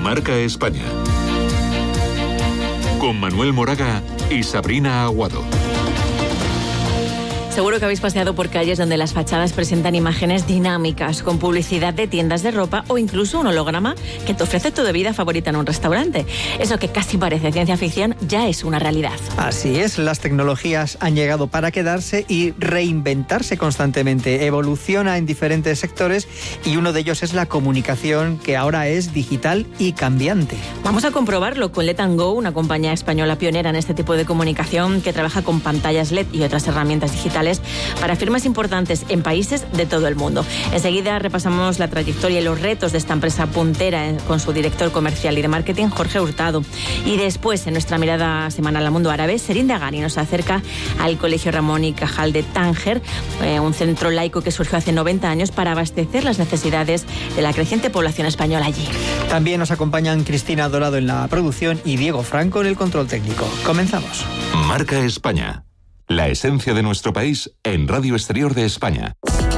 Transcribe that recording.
Marca España. Con Manuel Moraga y Sabrina Aguado. Seguro que habéis paseado por calles donde las fachadas presentan imágenes dinámicas, con publicidad de tiendas de ropa o incluso un holograma que te ofrece tu bebida favorita en un restaurante. Eso que casi parece ciencia ficción ya es una realidad. Así es, las tecnologías han llegado para quedarse y reinventarse constantemente. Evoluciona en diferentes sectores y uno de ellos es la comunicación, que ahora es digital y cambiante. Vamos a comprobarlo con Let & Go, una compañía española pionera en este tipo de comunicación que trabaja con pantallas LED y otras herramientas digitales para firmas importantes en países de todo el mundo. Enseguida repasamos la trayectoria y los retos de esta empresa puntera con su director comercial y de marketing, Jorge Hurtado. Y después, en nuestra mirada semanal al mundo árabe, Serín Dagani nos acerca al Colegio Ramón y Cajal de Tánger, un centro laico que surgió hace 90 años para abastecer las necesidades de la creciente población española allí. También nos acompañan Cristina Dorado en la producción y Diego Franco en el control técnico. Comenzamos. Marca España. La esencia de nuestro país en Radio Exterior de España.